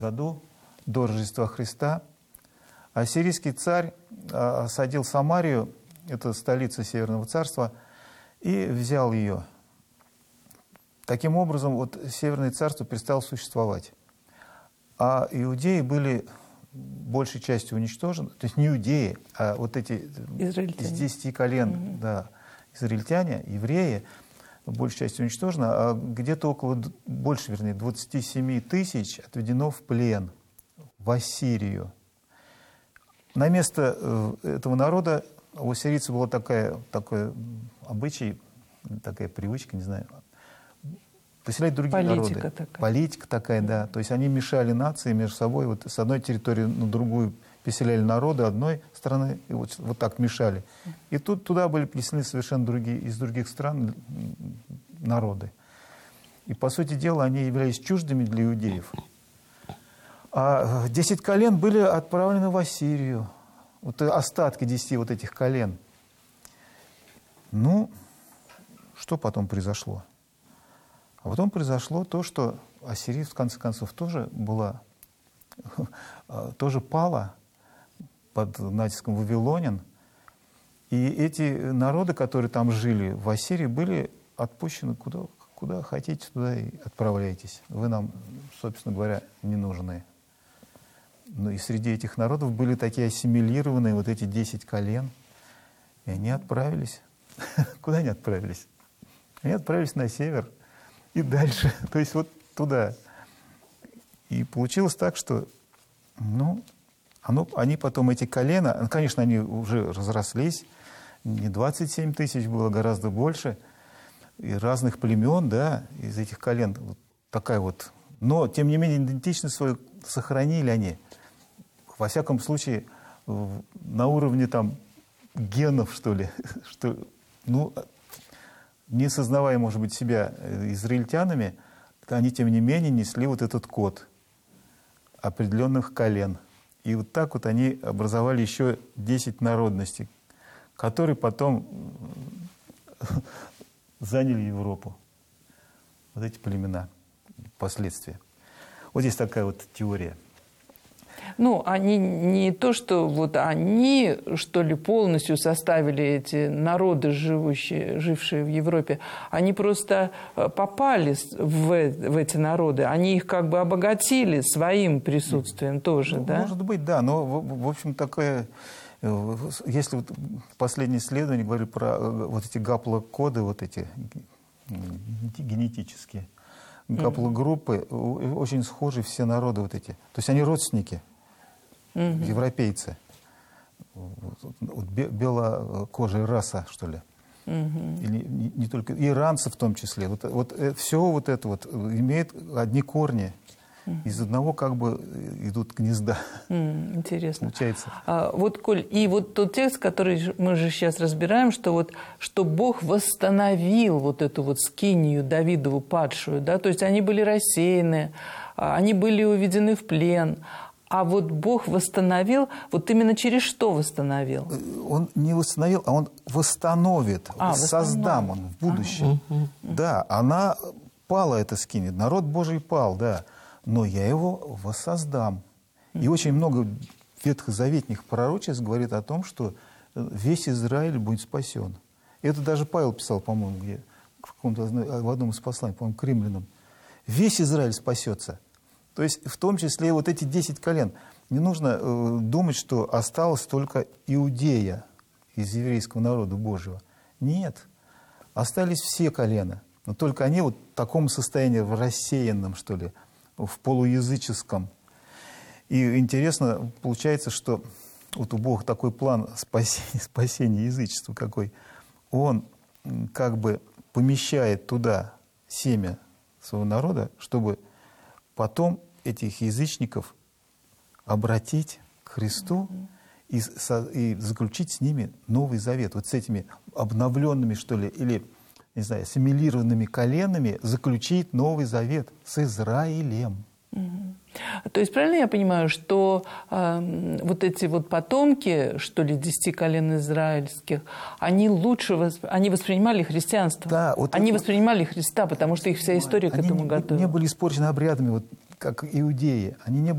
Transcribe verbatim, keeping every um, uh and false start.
году до Рождества Христа ассирийский царь осадил Самарию, это столица Северного царства, и взял ее. Таким образом, вот Северное царство перестало существовать. А иудеи были большей частью уничтожены. То есть не иудеи, а вот эти из десяти колен, mm-hmm. да, израильтяне, евреи, большей частью уничтожены, а где-то около, больше, вернее, двадцати семи тысяч отведено в плен в Ассирию. На место этого народа у ассирийцев была такая, такой обычай, такая привычка, не знаю, поселять другие Политика народы. Такая. Политика такая, да. То есть они мешали нации между собой, вот с одной территории на другую поселяли народы одной страны, и вот, вот так мешали. И тут туда были переселены совершенно другие, из других стран народы. И, по сути дела, они являлись чуждыми для иудеев. А десять колен были отправлены в Ассирию. Вот остатки десяти вот этих колен. Ну, что потом произошло? А потом произошло то, что Ассирия, в конце концов, тоже была, тоже пала под натиском вавилонян. И эти народы, которые там жили в Ассирии, были отпущены куда, куда хотите, туда и отправляйтесь. Вы нам, собственно говоря, не нужны. Ну и среди этих народов были такие ассимилированные вот эти десять колен. И они отправились. Куда они отправились? Они отправились на север и дальше. То есть вот туда. И получилось так, что, ну, оно, они потом, эти колена, конечно, они уже разрослись. Не двадцать семь тысяч было, гораздо больше. И разных племен, да, из этих колен. Вот такая вот. Но, тем не менее, идентичность свою сохранили они. Во всяком случае, на уровне там генов, что ли, что, ну, не сознавая, может быть, себя израильтянами, они, тем не менее, несли вот этот код определенных колен. И вот так вот они образовали еще десять народностей, которые потом заняли Европу. Вот эти племена впоследствии. Вот здесь такая вот теория. Ну, они не то, что вот они, что ли, полностью составили эти народы, живущие, жившие в Европе, они просто попали в, в эти народы, они их как бы обогатили своим присутствием тоже, ну, да? Может быть, да, но, в, в общем, такое... Если вот последнее исследование говорит про вот эти гаплокоды, вот эти генетические гаплогруппы, mm-hmm. очень схожи все народы вот эти. То есть они родственники. Mm-hmm. Европейцы, вот, белокожая раса, что ли, mm-hmm. или не, не только иранцы в том числе. Вот, вот все вот это вот имеет одни корни. Mm-hmm. Из одного как бы идут гнезда. Mm, интересно. Получается. А, вот, Коль, и вот тот текст, который мы же сейчас разбираем, что вот что Бог восстановил вот эту вот скинию Давидову падшую, да, то есть они были рассеяны, они были уведены в плен. А вот Бог восстановил, вот именно через что восстановил? Он не восстановил, а Он восстановит, а, создам Он в будущем. Ага. Да, она пала, эта скиния, народ Божий пал, да, но я его воссоздам. И очень много ветхозаветных пророчеств говорит о том, что весь Израиль будет спасен. И это даже Павел писал, по-моему, где, в, каком-то, в одном из посланий, по-моему, к римлянам. Весь Израиль спасется. То есть в том числе вот эти десять колен. Не нужно э, думать, что осталось только Иудея из еврейского народа Божьего. Нет. Остались все колена. Но только они вот в таком состоянии, в рассеянном, что ли, в полуязыческом. И интересно, получается, что вот у Бога такой план спасения, спасения язычества какой. Он как бы помещает туда семя своего народа, чтобы потом этих язычников обратить к Христу и, со, и заключить с ними Новый Завет. Вот с этими обновленными, что ли, или, не знаю, ассимилированными коленами заключить Новый Завет с Израилем. Угу. То есть правильно я понимаю, что э, вот эти вот потомки, что ли, десяти колен израильских, они лучше восп... они воспринимали христианство, да, вот они это... воспринимали Христа, потому что их вся история они к этому не, готовила. не были испорчены обрядами, вот, как иудеи. Они не